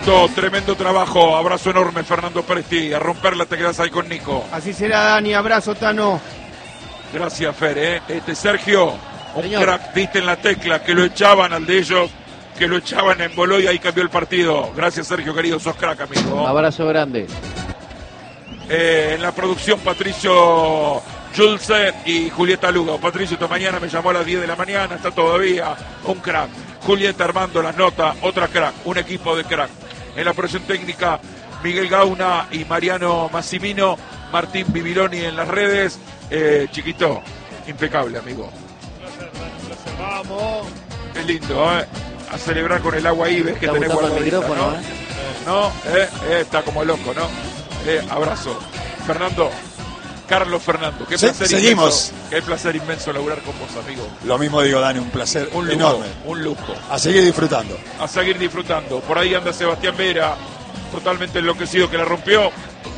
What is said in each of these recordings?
Fernando, tremendo trabajo. Abrazo enorme, Fernando Presti. A romperla te quedas ahí con Nico. Así será, Dani. Abrazo, Tano. Gracias, Fer. Sergio, un Señor. crack, diste en la tecla, que lo echaban al de ellos, que lo echaban en Boló y ahí cambió el partido. Gracias, Sergio, querido, sos crack, amigo. Un abrazo grande. En la producción, Patricio Julce y Julieta Lugo. Patricio esta mañana me llamó a las 10 de la mañana, está todavía un crack. Julieta armando las notas, otra crack, un equipo de crack. En la operación técnica, Miguel Gauna y Mariano Massimino, Martín Bibiloni en las redes. Chiquito, impecable, amigo. Vamos. Qué lindo, a celebrar con el agua ahí, ves que Está tenés gustando el guardadita, micrófono, ¿no? Está como loco, ¿no? Abrazo. Fernando, Carlos Fernando, qué placer seguimos. inmenso. Qué placer inmenso laburar con vos, amigo. Lo mismo digo, Dani, un placer Un lujo, enorme. un lujo. A seguir disfrutando. A seguir disfrutando. Por ahí anda Sebastián Vera, totalmente enloquecido, que la rompió.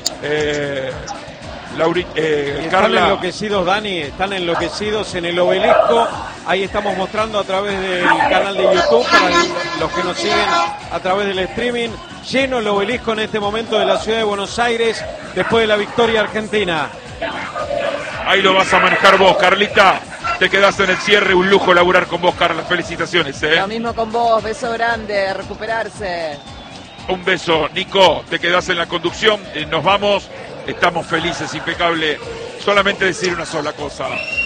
Están Carla. enloquecidos, Dani, están enloquecidos en el Obelisco. Ahí estamos mostrando a través del canal de YouTube para los que nos siguen a través del streaming. Lleno el Obelisco en este momento de la ciudad de Buenos Aires después de la victoria argentina. Ahí lo vas a manejar vos, Carlita. Te quedás en el cierre, un lujo laburar con vos, Carla. Felicitaciones, Lo mismo con vos, beso grande, recuperarse. Un beso, Nico. Te quedás en la conducción. Nos vamos. Estamos felices, impecable. Solamente decir una sola cosa.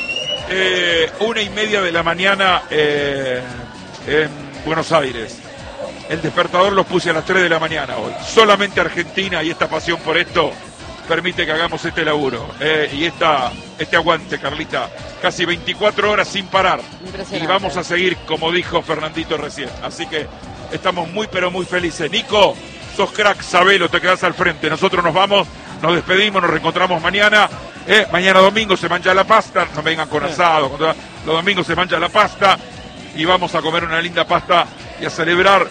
1:30 de la mañana en Buenos Aires. El despertador los puse a las 3 de la mañana hoy. Solamente Argentina y esta pasión por esto permite que hagamos este laburo. Y este aguante, Carlita. Casi 24 horas sin parar. Impresionante. Y vamos a seguir, como dijo Fernandito recién. Así que estamos muy, pero muy felices. Nico, sos crack, sabelo, te quedás al frente. Nosotros nos vamos, nos despedimos, nos reencontramos mañana. Mañana domingo se mancha la pasta. No vengan con asado. Los domingos se mancha la pasta. Y vamos a comer una linda pasta y a celebrar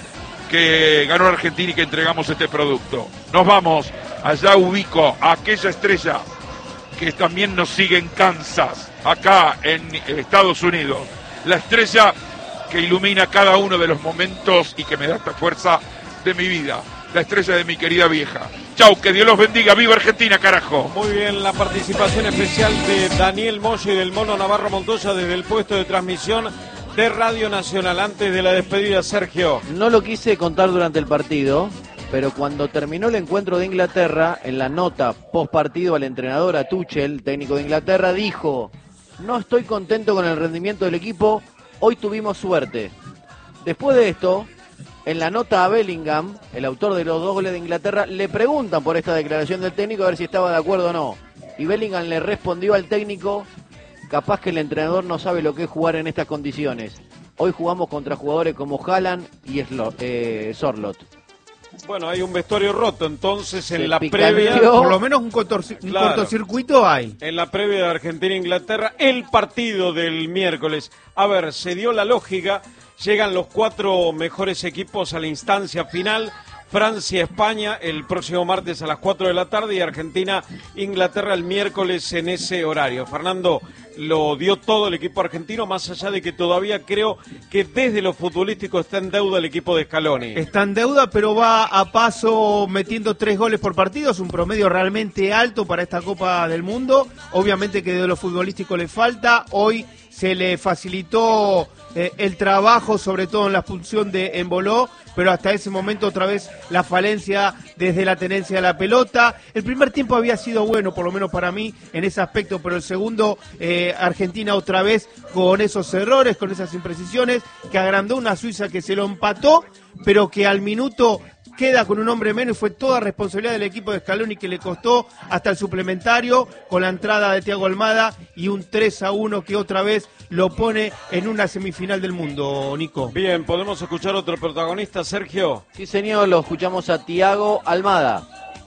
que ganó Argentina y que entregamos este producto. Nos vamos. Allá ubico a aquella estrella que también nos sigue en Kansas, acá en Estados Unidos. La estrella que ilumina cada uno de los momentos y que me da esta fuerza de mi vida. La estrella de mi querida vieja. Chau, que Dios los bendiga. ¡Viva Argentina, carajo! Muy bien, la participación especial de Daniel Moyo y del Mono Navarro Montoya desde el puesto de transmisión de Radio Nacional. Antes de la despedida, Sergio. No lo quise contar durante el partido, pero cuando terminó el encuentro de Inglaterra, en la nota post partido al entrenador, a Tuchel, técnico de Inglaterra, dijo: no estoy contento con el rendimiento del equipo, hoy tuvimos suerte. Después de esto, en la nota a Bellingham, el autor de los 2 goles de Inglaterra, le preguntan por esta declaración del técnico a ver si estaba de acuerdo o no. Y Bellingham le respondió al técnico: capaz que el entrenador no sabe lo que es jugar en estas condiciones. Hoy jugamos contra jugadores como Haaland y Sorloth. Bueno, hay un vestuario roto, entonces en Se la picanteó. previa... Por lo menos un cortocircuito hay. En la previa de Argentina-Inglaterra, el partido del miércoles. A ver, se dio la lógica, llegan los 4 mejores equipos a la instancia final. Francia-España el próximo martes a las 4 de la tarde y Argentina-Inglaterra el miércoles en ese horario. Fernando, lo dio todo el equipo argentino, más allá de que todavía creo que desde lo futbolístico está en deuda el equipo de Scaloni. Está en deuda, pero va a paso metiendo 3 goles por partido. Es un promedio realmente alto para esta Copa del Mundo. Obviamente que de lo futbolístico le falta. Hoy se le facilitó el trabajo, sobre todo en la expulsión de Embolo, pero hasta ese momento otra vez la falencia desde la tenencia de la pelota. El primer tiempo había sido bueno, por lo menos para mí, en ese aspecto, pero el segundo, Argentina otra vez con esos errores, con esas imprecisiones, que agrandó una Suiza que se lo empató, pero que al minuto queda con un hombre menos y fue toda responsabilidad del equipo de Scaloni, que le costó hasta el suplementario con la entrada de Thiago Almada y un 3-1 que otra vez lo pone en una semifinal del mundo, Nico. Bien, ¿podemos escuchar otro protagonista, Sergio? Sí, señor, lo escuchamos a Thiago Almada.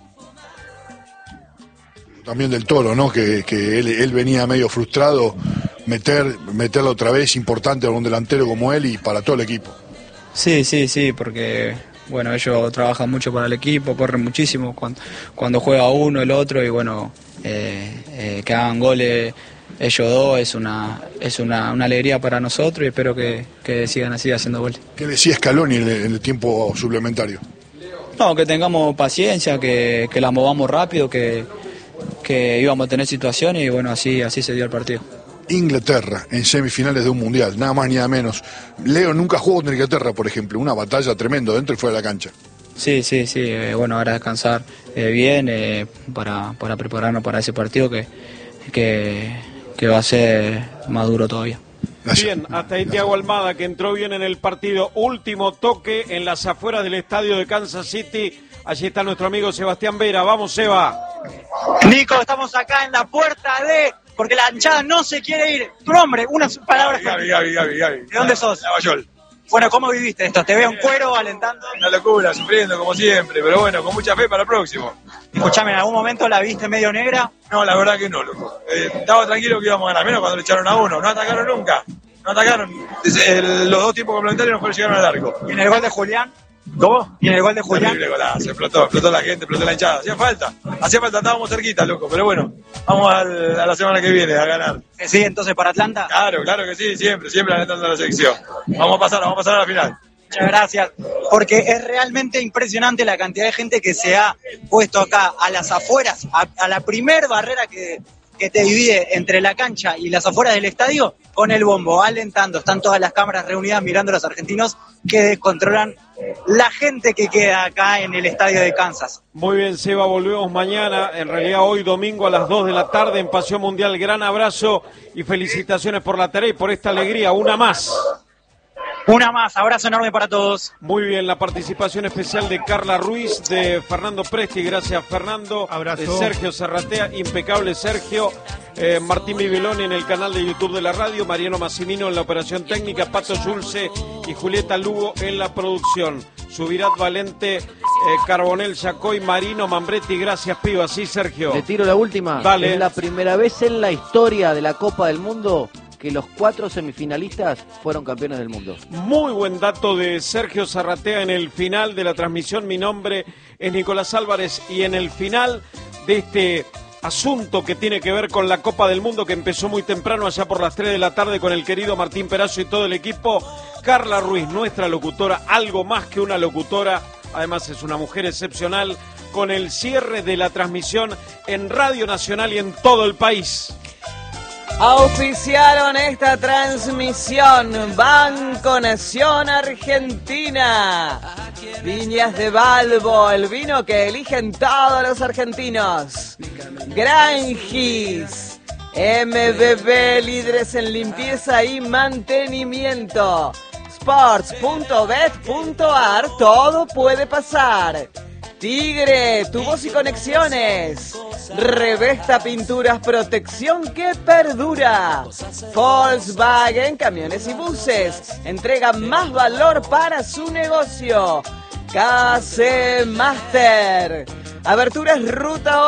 También del Toro, ¿no? Que él venía medio frustrado, meterlo otra vez, importante para un delantero como él y para todo el equipo. Sí, porque bueno, ellos trabajan mucho para el equipo, corren muchísimo cuando juega uno, el otro, y bueno, que hagan goles ellos dos es una alegría para nosotros y espero que sigan así haciendo goles. ¿Qué decía Scaloni en el tiempo suplementario? No, que tengamos paciencia, que la movamos rápido, que íbamos a tener situaciones y bueno, así se dio el partido. Inglaterra en semifinales de un mundial, nada más ni nada menos. Leo nunca jugó contra Inglaterra, por ejemplo, una batalla tremenda dentro y fuera de la cancha. Sí, bueno, ahora descansar bien para prepararnos para ese partido que va a ser más duro todavía. Gracias. Bien, hasta ahí Thiago Almada, que entró bien en el partido. Último toque en las afueras del estadio de Kansas City. Allí está nuestro amigo Sebastián Vera. Vamos, Seba. Nico, estamos acá en la puerta porque la hinchada no se quiere ir. Tu nombre, unas palabras. Gaby. ¿De dónde sos? Lavallol. Bueno, ¿cómo viviste esto? ¿Te veo en cuero, alentando? Una locura, sufriendo como siempre, pero bueno, con mucha fe para el próximo. Escuchame, ¿en algún momento la viste medio negra? No, la verdad que no, loco. Estaba tranquilo que íbamos a ganar, menos cuando le echaron a uno. No atacaron nunca. No atacaron. Los dos tiempos complementarios no llegaron al arco. ¿Y en el gol de Julián? ¿Cómo? ¿Y en el gol de Julián? Terrible golazo, explotó la gente, explotó la hinchada. Hacía falta, estábamos cerquita, loco, pero bueno, vamos a la semana que viene a ganar. ¿Sí, entonces para Atlanta? Claro que sí, siempre alentando a la selección. Vamos a pasar a la final. Muchas gracias, porque es realmente impresionante la cantidad de gente que se ha puesto acá a las afueras, a la primer barrera que te divide entre la cancha y las afueras del estadio, con el bombo, alentando. Están todas las cámaras reunidas mirando a los argentinos que descontrolan la gente que queda acá en el estadio de Kansas. Muy bien, Seba, volvemos mañana, en realidad hoy domingo a las 2 de la tarde en Pasión Mundial. Gran abrazo y felicitaciones por la tarea y por esta alegría, una más. Una más, abrazo enorme para todos. Muy bien, la participación especial de Carla Ruiz, de Fernando Presti, gracias Fernando. Abrazo. De Sergio Serratea, impecable Sergio. Martín Bibiloni en el canal de YouTube de la radio, Mariano Massimino en la operación técnica, Pato Yulce y Julieta Lugo en la producción. Subirat Valente, Carbonel Yacoy, Marino Mambretti, gracias Piba. Sí, Sergio. Le tiro la última. Dale. Es la primera vez en la historia de la Copa del Mundo que los 4 semifinalistas fueron campeones del mundo. Muy buen dato de Sergio Zarratea en el final de la transmisión. Mi nombre es Nicolás Álvarez y en el final de este asunto que tiene que ver con la Copa del Mundo, que empezó muy temprano, allá por las 3 de la tarde, con el querido Martín Perazo y todo el equipo, Carla Ruiz, nuestra locutora, algo más que una locutora, además es una mujer excepcional, con el cierre de la transmisión en Radio Nacional y en todo el país. Auspiciaron esta transmisión Banco Nación Argentina, Viñas de Balbo, el vino que eligen todos los argentinos, Granjis, MBB, líderes en limpieza y mantenimiento, Sports.bet.ar, todo puede pasar. Tigre, tubos y conexiones. Revesta Pinturas, protección que perdura. Volkswagen, camiones y buses. Entrega más valor para su negocio. KC Master. Aberturas Ruta